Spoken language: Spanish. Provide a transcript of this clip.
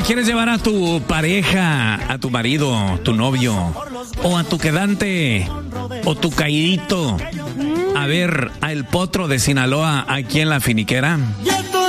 ¿quieres llevar a tu pareja, a tu marido, tu novio, o a tu quedante, o tu caidito, a ver a El Potro de Sinaloa aquí en La Finiquera?